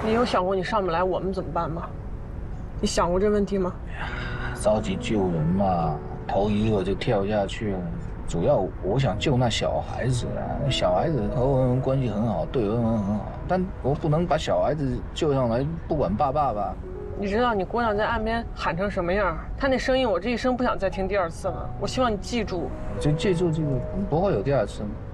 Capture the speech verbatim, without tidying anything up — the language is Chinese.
你有想过你上不来我们怎么办吗？你想过这问题吗？ 着急救人嘛，头一个就跳下去了。主要我想救那小孩子啊，小孩子和文文关系很好，对文文很好，但我不能把小孩子救上来，不管爸爸吧。 你知道你姑娘在岸边喊成什么样？她那声音，我这一生不想再听第二次了。我希望你记住， 就记住记住，不会有第二次。